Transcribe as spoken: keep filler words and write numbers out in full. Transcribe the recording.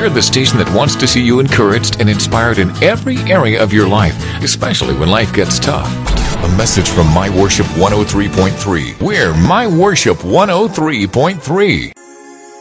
We're the station that wants to see you encouraged and inspired in every area of your life, especially when life gets tough. A message from My Worship one oh three point three. We're My Worship one oh three point three.